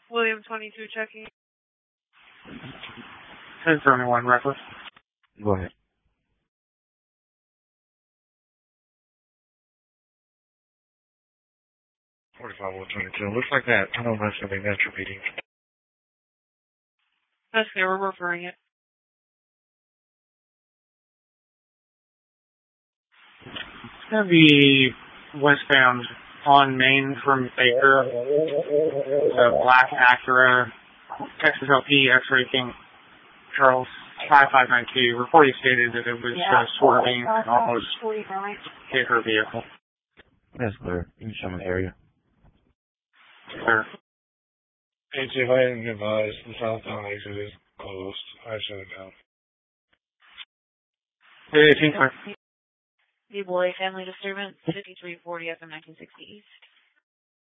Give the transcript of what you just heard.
William 22 checking. 1071 Reckless. Go ahead. 45-122. Looks like that. I don't know if that's something that's repeating. That's clear. We're referring it. It's going to be westbound on Main from Baker. The black Acura, Texas LP, X-ray King, Charles 5592. Reporting stated that it was swerving and almost hit her vehicle. That's clear. You can show me the area. Sir. AJ, if I didn't advise, the southbound exit is closed. I shut it down. 18, sir. D-Boy, family disturbance, 5340 FM 1960 East.